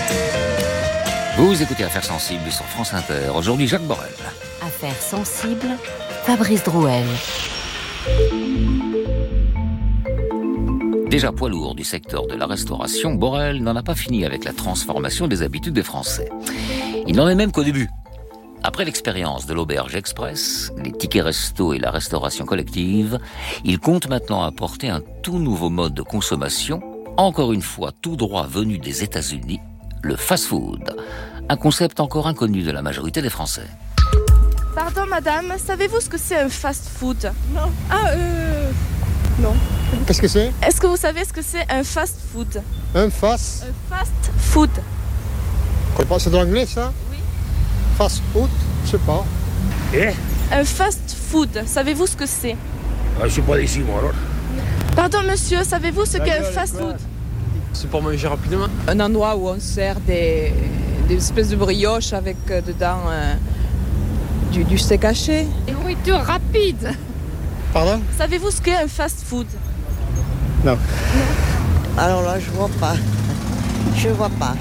Vous écoutez Affaires sensibles sur France Inter. Aujourd'hui, Jacques Borel. Affaires sensibles, Fabrice Drouel. Déjà poids lourd du secteur de la restauration, Borel n'en a pas fini avec la transformation des habitudes des Français. Il n'en est même qu'au début. Après l'expérience de l'auberge express, les tickets resto et la restauration collective, il compte maintenant apporter un tout nouveau mode de consommation, encore une fois tout droit venu des États-Unis, le fast-food. Un concept encore inconnu de la majorité des Français. Pardon madame, savez-vous ce que c'est un fast-food? Non. Non. Qu'est-ce que c'est? Est-ce que vous savez ce que c'est un fast-food? Un fast? Un fast-food. C'est de l'anglais ça? Oui. Fast food? Je sais pas. Un fast-food, savez-vous ce que c'est? Je suis pas d'ici moi alors. Pardon monsieur, savez-vous ce qu'est un fast-food? C'est pour manger rapidement. Un endroit où on sert des espèces de brioches avec dedans du steak haché. Une nourriture rapide. Pardon? Savez-vous ce qu'est un fast-food? Non. Alors là, je vois pas. Je vois pas.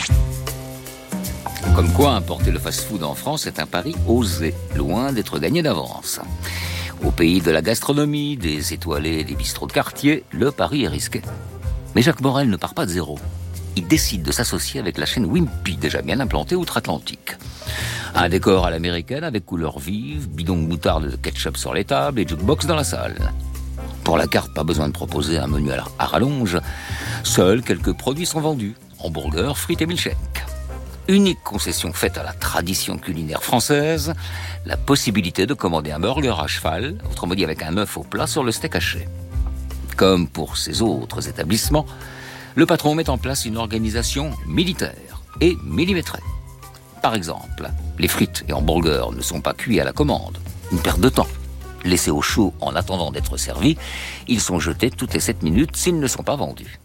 Comme quoi, importer le fast-food en France est un pari osé, loin d'être gagné d'avance. Au pays de la gastronomie, des étoilés et des bistrots de quartier, le pari est risqué. Mais Jacques Borel ne part pas de zéro. Il décide de s'associer avec la chaîne Wimpy, déjà bien implantée outre-Atlantique. Un décor à l'américaine avec couleurs vives, bidon de moutarde de ketchup sur les tables et jukebox dans la salle. Pour la carte, pas besoin de proposer un menu à rallonge. Seuls quelques produits sont vendus. Hamburgers, frites et milkshakes. Unique concession faite à la tradition culinaire française, la possibilité de commander un burger à cheval, autrement dit avec un œuf au plat sur le steak haché. Comme pour ces autres établissements, le patron met en place une organisation militaire et millimétrée. Par exemple, les frites et hamburgers ne sont pas cuits à la commande, une perte de temps. Laissés au chaud en attendant d'être servis, ils sont jetés toutes les 7 minutes s'ils ne sont pas vendus.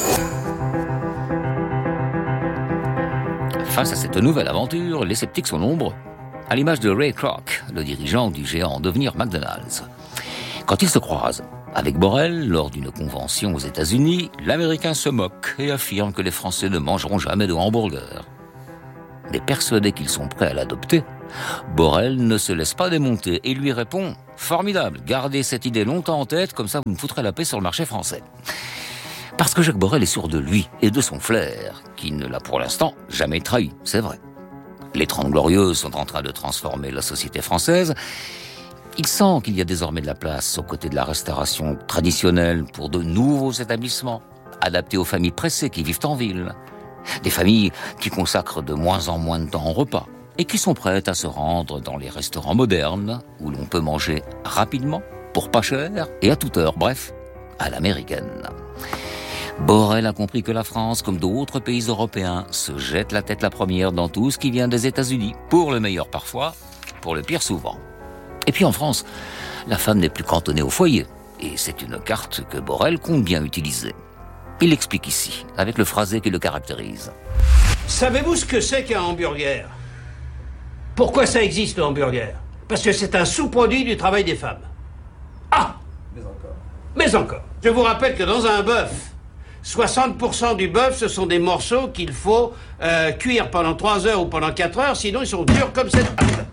Face à cette nouvelle aventure, les sceptiques sont nombreux. À l'image de Ray Kroc, le dirigeant du géant en devenir McDonald's. Quand ils se croisent avec Borel lors d'une convention aux États-Unis, l'Américain se moque et affirme que les Français ne mangeront jamais de hamburger. Mais persuadés qu'ils sont prêts à l'adopter, Borel ne se laisse pas démonter et lui répond « Formidable, gardez cette idée longtemps en tête, comme ça vous me foutrez la paix sur le marché français. » Parce que Jacques Borel est sûr de lui et de son flair, qui ne l'a pour l'instant jamais trahi, c'est vrai. Les 30 Glorieuses sont en train de transformer la société française. Il sent qu'il y a désormais de la place aux côtés de la restauration traditionnelle pour de nouveaux établissements, adaptés aux familles pressées qui vivent en ville. Des familles qui consacrent de moins en moins de temps au repas et qui sont prêtes à se rendre dans les restaurants modernes où l'on peut manger rapidement, pour pas cher et à toute heure, bref, à l'américaine. Borel a compris que la France, comme d'autres pays européens, se jette la tête la première dans tout ce qui vient des États-Unis, pour le meilleur parfois, pour le pire souvent. Et puis en France, la femme n'est plus cantonnée au foyer, et c'est une carte que Borel compte bien utiliser. Il explique ici, avec le phrasé qui le caractérise. Savez-vous ce que c'est qu'un hamburger? Pourquoi ça existe, le hamburger? Parce que c'est un sous-produit du travail des femmes. Ah! Mais encore. Je vous rappelle que dans un bœuf, 60% du bœuf, ce sont des morceaux qu'il faut cuire pendant 3 heures ou pendant 4 heures, sinon ils sont durs comme cette...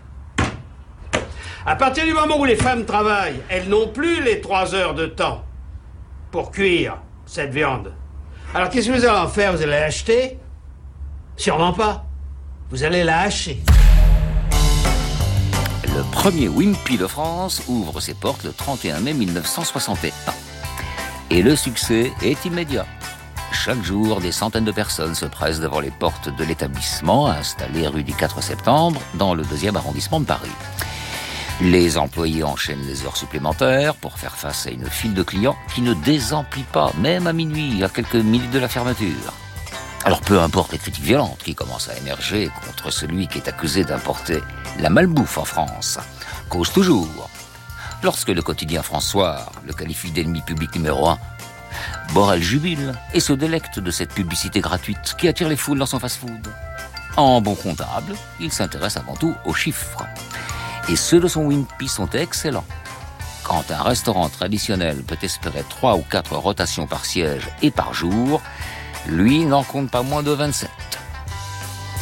À partir du moment où les femmes travaillent, elles n'ont plus les 3 heures de temps pour cuire cette viande. Alors qu'est-ce que vous allez en faire? Vous allez l'acheter? Sûrement pas. Vous allez la hacher. Le premier Wimpy de France ouvre ses portes le 31 mai 1961. Et le succès est immédiat. Chaque jour, des centaines de personnes se pressent devant les portes de l'établissement installé rue du 4 septembre, dans le 2e arrondissement de Paris. Les employés enchaînent les heures supplémentaires pour faire face à une file de clients qui ne désemplit pas, même à minuit, à quelques minutes de la fermeture. Alors peu importe les critiques violentes qui commencent à émerger contre celui qui est accusé d'importer la malbouffe en France, cause toujours. Lorsque le quotidien François le qualifie d'ennemi public numéro 1, Borel jubile et se délecte de cette publicité gratuite qui attire les foules dans son fast-food. En bon comptable, il s'intéresse avant tout aux chiffres. Et ceux de son Wimpy sont excellents. Quand un restaurant traditionnel peut espérer 3 ou 4 rotations par siège et par jour, lui n'en compte pas moins de 27.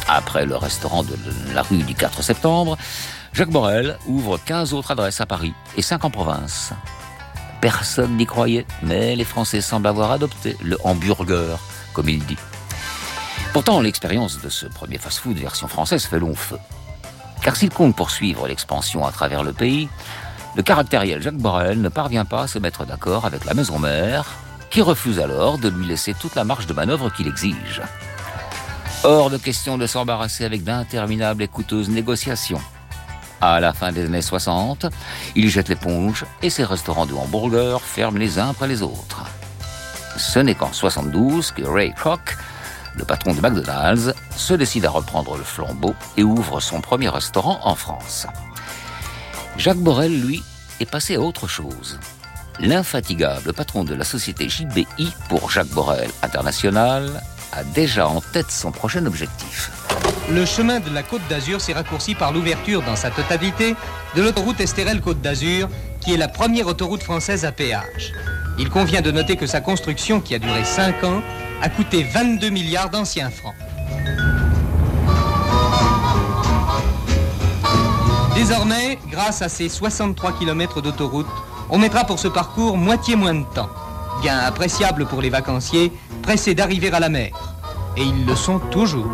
Après le restaurant de la rue du 4 septembre, Jacques Borel ouvre 15 autres adresses à Paris et 5 en province. Personne n'y croyait, mais les Français semblent avoir adopté le hamburger, comme il dit. Pourtant, l'expérience de ce premier fast-food version française fait long feu. Car s'il compte poursuivre l'expansion à travers le pays, le caractériel Jacques Borel ne parvient pas à se mettre d'accord avec la maison mère, qui refuse alors de lui laisser toute la marge de manœuvre qu'il exige. Hors de question de s'embarrasser avec d'interminables et coûteuses négociations. À la fin des années 60, il jette l'éponge et ses restaurants de hamburgers ferment les uns après les autres. Ce n'est qu'en 72 que Ray Kroc, le patron de McDonald's, se décide à reprendre le flambeau et ouvre son premier restaurant en France. Jacques Borel, lui, est passé à autre chose. L'infatigable patron de la société JBI pour Jacques Borel International a déjà en tête son prochain objectif. Le chemin de la Côte d'Azur s'est raccourci par l'ouverture dans sa totalité de l'autoroute Estérel-Côte d'Azur, qui est la première autoroute française à péage. Il convient de noter que sa construction, qui a duré 5 ans, a coûté 22 milliards d'anciens francs. Désormais, grâce à ces 63 km d'autoroute, on mettra pour ce parcours moitié moins de temps. Gain appréciable pour les vacanciers, pressés d'arriver à la mer. Et ils le sont toujours.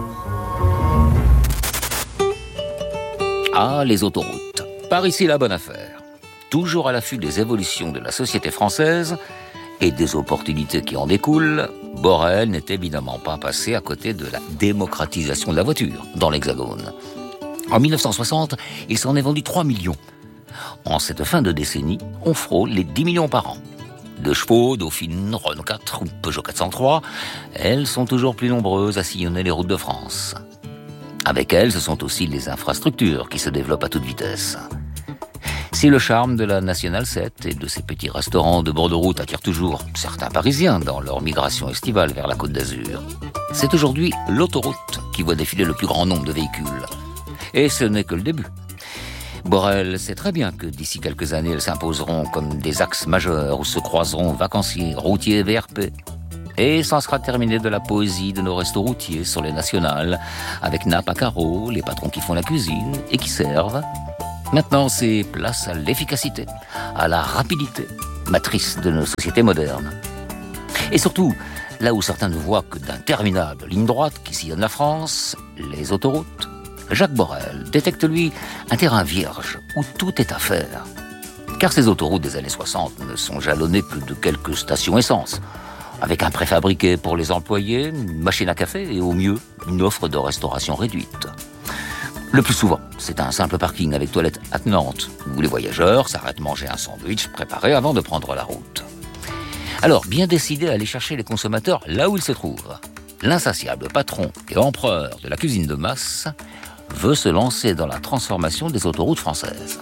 Ah, les autoroutes. Par ici la bonne affaire. Toujours à l'affût des évolutions de la société française et des opportunités qui en découlent, Borel n'est évidemment pas passé à côté de la démocratisation de la voiture dans l'Hexagone. En 1960, il s'en est vendu 3 millions. En cette fin de décennie, on frôle les 10 millions par an. De chevaux, Dauphine, Renault 4 ou Peugeot 403, elles sont toujours plus nombreuses à sillonner les routes de France. Avec elles, ce sont aussi les infrastructures qui se développent à toute vitesse. Si le charme de la Nationale 7 et de ses petits restaurants de bord de route attire toujours certains Parisiens dans leur migration estivale vers la Côte d'Azur, c'est aujourd'hui l'autoroute qui voit défiler le plus grand nombre de véhicules. Et ce n'est que le début. Borel sait très bien que d'ici quelques années, elles s'imposeront comme des axes majeurs où se croiseront vacanciers, routiers et VRP. Et ça sera terminé de la poésie de nos restos routiers sur les nationales, avec nappes à carreaux, les patrons qui font la cuisine et qui servent. Maintenant, c'est place à l'efficacité, à la rapidité, matrice de nos sociétés modernes. Et surtout, là où certains ne voient que d'interminables lignes droites qui sillonnent la France, les autoroutes, Jacques Borel détecte, lui, un terrain vierge où tout est à faire. Car ces autoroutes des années 60 ne sont jalonnées que de quelques stations essence, avec un préfabriqué pour les employés, une machine à café et au mieux, une offre de restauration réduite. Le plus souvent, c'est un simple parking avec toilette attenante, où les voyageurs s'arrêtent manger un sandwich préparé avant de prendre la route. Alors, bien décidé à aller chercher les consommateurs là où ils se trouvent, l'insatiable patron et empereur de la cuisine de masse veut se lancer dans la transformation des autoroutes françaises.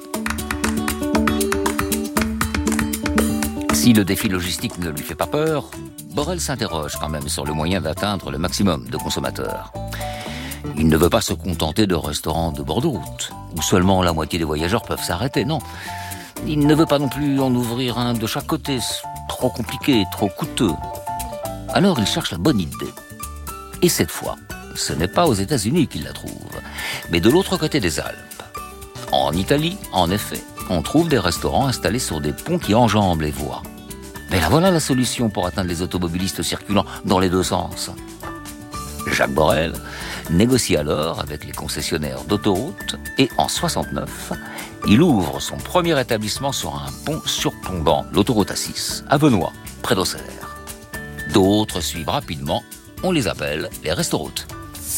Si le défi logistique ne lui fait pas peur, Borel s'interroge quand même sur le moyen d'atteindre le maximum de consommateurs. Il ne veut pas se contenter de restaurants de bord de route, où seulement la moitié des voyageurs peuvent s'arrêter, non. Il ne veut pas non plus en ouvrir un de chaque côté, trop compliqué, trop coûteux. Alors il cherche la bonne idée. Et cette fois, ce n'est pas aux États-Unis qu'il la trouve, mais de l'autre côté des Alpes. En Italie, en effet, on trouve des restaurants installés sur des ponts qui enjambent les voies. Mais là voilà la solution pour atteindre les automobilistes circulant dans les deux sens. Jacques Borel négocie alors avec les concessionnaires d'autoroutes et en 69, il ouvre son premier établissement sur un pont surplombant l'autoroute A6 à Venoy, près d'Auxerre. D'autres suivent rapidement, on les appelle les restoroutes.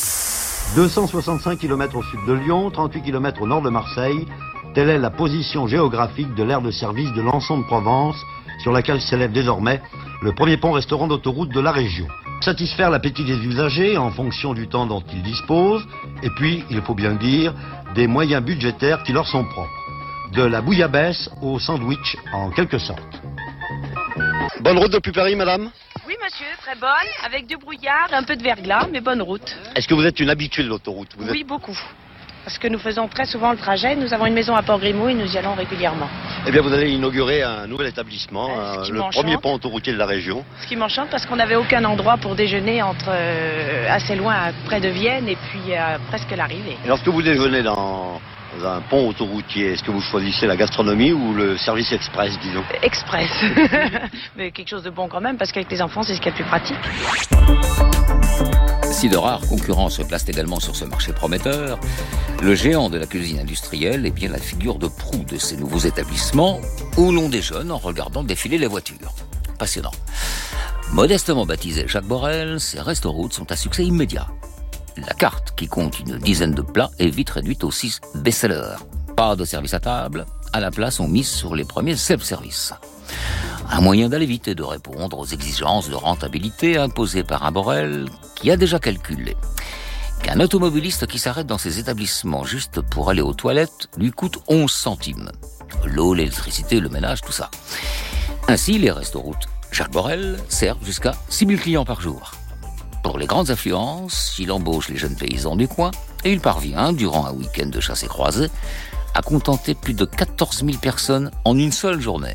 265 km au sud de Lyon, 38 km au nord de Marseille, telle est la position géographique de l'aire de service de l'Anson de Provence, sur laquelle s'élève désormais le premier pont-restaurant d'autoroute de la région. Satisfaire l'appétit des usagers en fonction du temps dont ils disposent, et puis, il faut bien le dire, des moyens budgétaires qui leur sont propres. De la bouillabaisse au sandwich, en quelque sorte. Bonne route depuis Paris, madame ? Oui, monsieur, très bonne, avec du brouillard, un peu de verglas, mais bonne route. Est-ce que vous êtes une habituée de l'autoroute ? Oui, beaucoup. parce que nous faisons très souvent le trajet. Nous avons une maison à Port-Grimaud et nous y allons régulièrement. Eh bien, vous allez inaugurer un nouvel établissement, le premier pont autoroutier de la région. Ce qui m'enchante parce qu'on n'avait aucun endroit pour déjeuner assez loin, près de Vienne, et puis presque l'arrivée. Et lorsque vous déjeunez dans un pont autoroutier, est-ce que vous choisissez la gastronomie ou le service express, disons? Express. Mais quelque chose de bon quand même, parce qu'avec les enfants, c'est ce qu'il y a de plus pratique. Si de rares concurrents se placent également sur ce marché prometteur, le géant de la cuisine industrielle est bien la figure de proue de ces nouveaux établissements où l'on déjeune en regardant défiler les voitures. Passionnant. Modestement baptisé Jacques Borel, ces restaurants sont à succès immédiat. La carte, qui compte une dizaine de plats, est vite réduite aux 6 best-sellers. Pas de service à table, à la place on mise sur les premiers self-service. Un moyen d'aller vite et de répondre aux exigences de rentabilité imposées par un Borel qui a déjà calculé qu'un automobiliste qui s'arrête dans ses établissements juste pour aller aux toilettes lui coûte 11 centimes. L'eau, l'électricité, le ménage, tout ça. Ainsi, les restaurants Jacques Borel servent jusqu'à 6000 clients par jour. Pour les grandes affluences, il embauche les jeunes paysans du coin et il parvient, durant un week-end de chasse et croisée, à contenter plus de 14 000 personnes en une seule journée.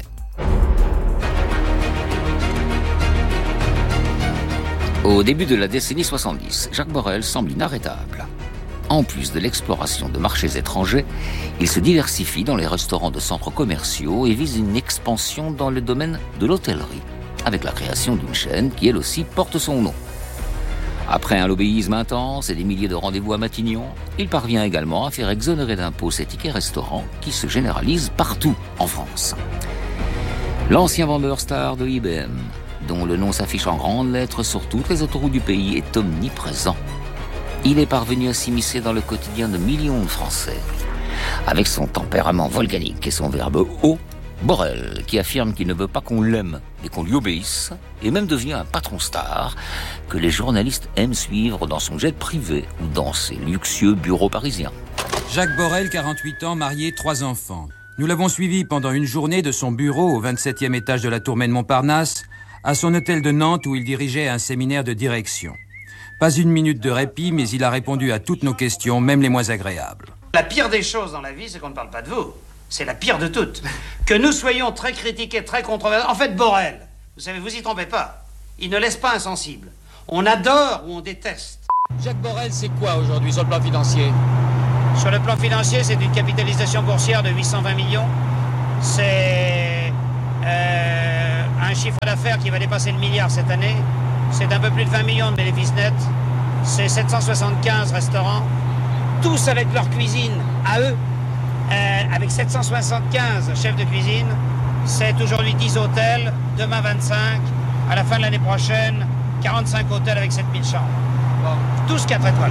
Au début de la décennie 70, Jacques Borel semble inarrêtable. En plus de l'exploration de marchés étrangers, il se diversifie dans les restaurants de centres commerciaux et vise une expansion dans le domaine de l'hôtellerie, avec la création d'une chaîne qui, elle aussi, porte son nom. Après un lobbyisme intense et des milliers de rendez-vous à Matignon, il parvient également à faire exonérer d'impôts ces tickets restaurants qui se généralisent partout en France. L'ancien vendeur star de IBM, dont le nom s'affiche en grandes lettres sur toutes les autoroutes du pays, est omniprésent. Il est parvenu à s'immiscer dans le quotidien de millions de Français. Avec son tempérament volcanique et son verbe haut, Borel, qui affirme qu'il ne veut pas qu'on l'aime, mais qu'on lui obéisse, est même devenu un patron star que les journalistes aiment suivre dans son jet privé ou dans ses luxueux bureaux parisiens. Jacques Borel, 48 ans, marié, 3 enfants. Nous l'avons suivi pendant une journée de son bureau au 27e étage de la Tour Montparnasse à son hôtel de Nantes où il dirigeait un séminaire de direction. Pas une minute de répit, mais il a répondu à toutes nos questions, même les moins agréables. La pire des choses dans la vie, c'est qu'on ne parle pas de vous. C'est la pire de toutes. Que nous soyons très critiqués, très controversés. En fait, Borel, vous savez, vous y trompez pas. Il ne laisse pas insensible. On adore ou on déteste. Jacques Borel, c'est quoi aujourd'hui sur le plan financier? Sur le plan financier, c'est une capitalisation boursière de 820 millions. C'est un chiffre d'affaires qui va dépasser le milliard cette année. C'est un peu plus de 20 millions de bénéfices nets. C'est 775 restaurants, tous avec leur cuisine à eux. Avec 775 chefs de cuisine, c'est aujourd'hui 10 hôtels, demain 25, à la fin de l'année prochaine, 45 hôtels avec 7000 chambres. Bon, tous 4 étoiles.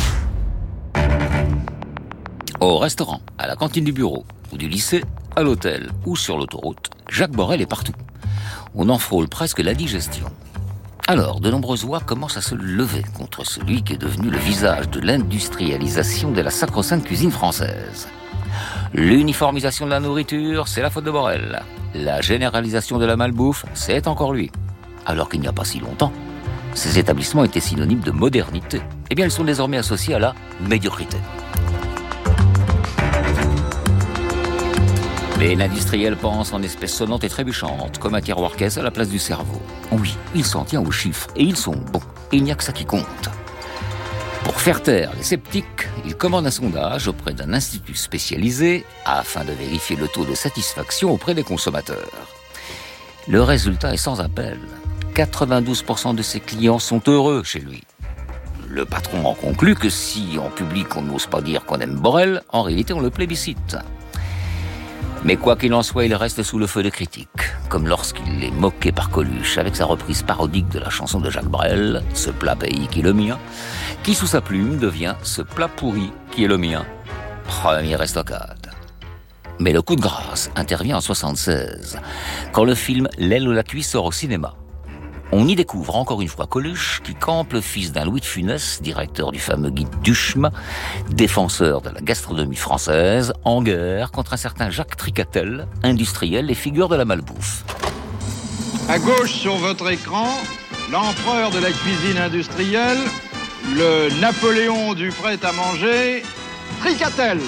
Au restaurant, à la cantine du bureau ou du lycée, à l'hôtel ou sur l'autoroute, Jacques Borel est partout. On en frôle presque la digestion. Alors, de nombreuses voix commencent à se lever contre celui qui est devenu le visage de l'industrialisation de la sacro-sainte cuisine française. L'uniformisation de la nourriture, c'est la faute de Borel. La généralisation de la malbouffe, c'est encore lui. Alors qu'il n'y a pas si longtemps, ces établissements étaient synonymes de modernité. Eh bien, ils sont désormais associés à la médiocrité. Mais l'industriel pense en espèces sonnantes et trébuchantes, comme un tiroir caisse à la place du cerveau. Oui, il s'en tient aux chiffres, et ils sont bons. Il n'y a que ça qui compte. Pour faire taire les sceptiques, il commande un sondage auprès d'un institut spécialisé afin de vérifier le taux de satisfaction auprès des consommateurs. Le résultat est sans appel. 92% de ses clients sont heureux chez lui. Le patron en conclut que si en public on n'ose pas dire qu'on aime Borel, en réalité on le plébiscite. Mais quoi qu'il en soit, il reste sous le feu des critiques, comme lorsqu'il est moqué par Coluche avec sa reprise parodique de la chanson de Jacques Brel, « Ce plat pays qui est le mien », qui sous sa plume devient « Ce plat pourri qui est le mien ». Première estocade. Mais le coup de grâce intervient en 1976, quand le film « L'aile ou la cuisse » sort au cinéma. On y découvre encore une fois Coluche, qui campe le fils d'un Louis de Funès, directeur du fameux guide Duchemin, défenseur de la gastronomie française, en guerre contre un certain Jacques Tricatel, industriel et figure de la malbouffe. À gauche sur votre écran, l'empereur de la cuisine industrielle, le Napoléon du prêt-à-manger Tricatel.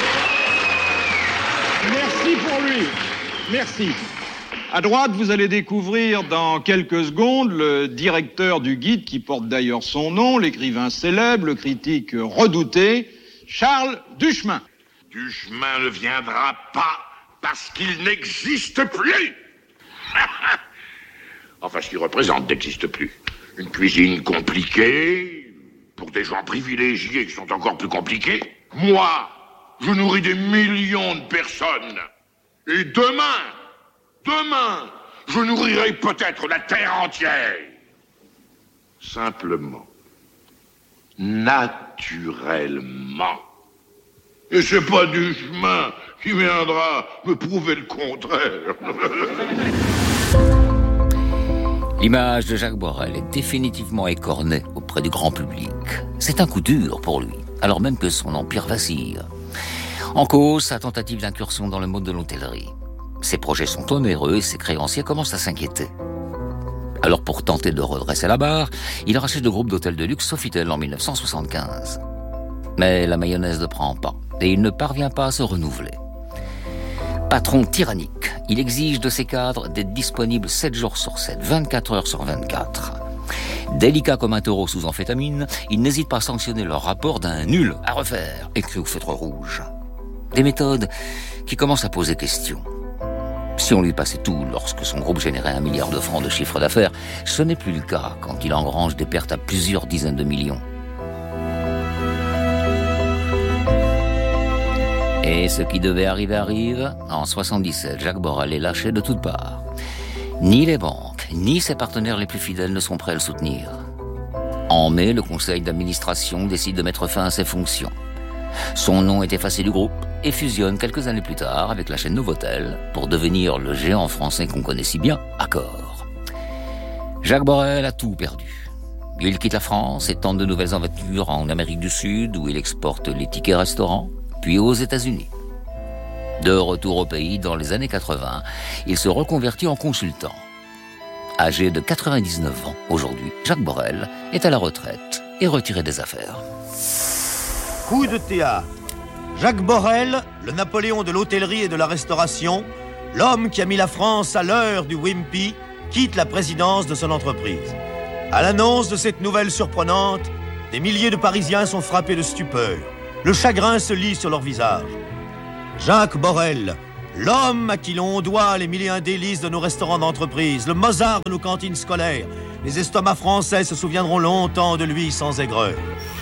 Merci pour lui. Merci. À droite, vous allez découvrir dans quelques secondes le directeur du Guide, qui porte d'ailleurs son nom, l'écrivain célèbre, le critique redouté, Charles Duchemin. Duchemin ne viendra pas parce qu'il n'existe plus. Enfin, ce qu'il représente n'existe plus. Une cuisine compliquée, pour des gens privilégiés qui sont encore plus compliqués. Moi, je nourris des millions de personnes. Et demain, je nourrirai peut-être la terre entière. Simplement. Naturellement. Et c'est pas Duchemin qui viendra me prouver le contraire. L'image de Jacques Borel est définitivement écornée auprès du grand public. C'est un coup dur pour lui, alors même que son empire vacille. En cause, sa tentative d'incursion dans le monde de l'hôtellerie. Ses projets sont onéreux et ses créanciers commencent à s'inquiéter. Alors pour tenter de redresser la barre, il rachète le groupe d'hôtels de luxe Sofitel en 1975. Mais la mayonnaise ne prend pas et il ne parvient pas à se renouveler. Patron tyrannique, il exige de ses cadres d'être disponibles 7 jours sur 7, 24 heures sur 24. Délicat comme un taureau sous amphétamine, il n'hésite pas à sanctionner leur rapport d'un nul à refaire, écrit au feutre rouge. Des méthodes qui commencent à poser question. Si on lui passait tout lorsque son groupe générait 1 milliard de francs de chiffre d'affaires, ce n'est plus le cas quand il engrange des pertes à plusieurs dizaines de millions. Et ce qui devait arriver arrive. En 77, Jacques Borel est lâché de toutes parts. Ni les banques, ni ses partenaires les plus fidèles ne sont prêts à le soutenir. En mai, le conseil d'administration décide de mettre fin à ses fonctions. Son nom est effacé du groupe et fusionne quelques années plus tard avec la chaîne Novotel pour devenir le géant français qu'on connaît si bien, Accor. Jacques Borel a tout perdu. Il quitte la France et tente de nouvelles aventures en Amérique du Sud où il exporte les tickets restaurants, puis aux États-Unis. De retour au pays dans les années 80, il se reconvertit en consultant. Âgé de 99 ans aujourd'hui, Jacques Borel est à la retraite et retiré des affaires. Coup de théâtre. Jacques Borel, le Napoléon de l'hôtellerie et de la restauration, l'homme qui a mis la France à l'heure du Wimpy, quitte la présidence de son entreprise. À l'annonce de cette nouvelle surprenante, des milliers de Parisiens sont frappés de stupeur. Le chagrin se lit sur leur visage. Jacques Borel, l'homme à qui l'on doit les mille et un délices de nos restaurants d'entreprise, le Mozart de nos cantines scolaires. Les estomacs français se souviendront longtemps de lui sans aigreur.